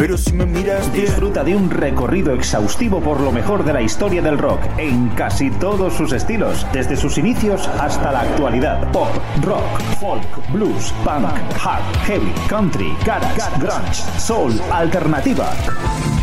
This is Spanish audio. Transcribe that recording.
Pero si me miras bien... Disfruta de un recorrido exhaustivo por lo mejor de la historia del rock, en casi todos sus estilos, desde sus inicios hasta la actualidad. Pop, rock, folk, blues, punk, hard, heavy, country, garage, grunge, soul, alternativa.